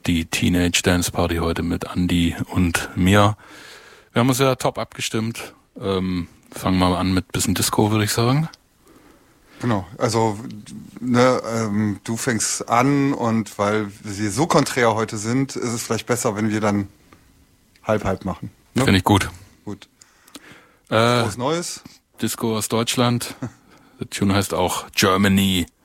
die Teenage Dance Party heute mit Andi und mir. Wir haben uns ja top abgestimmt. Fangen wir mal an mit bisschen Disco, würde ich sagen. Genau, also du fängst an und weil wir so konträr heute sind, ist es vielleicht besser, wenn wir dann halb machen. Ne? Finde ich gut. Gut. Frohes Neues. Disco aus Deutschland. Der Tune heißt auch Germany.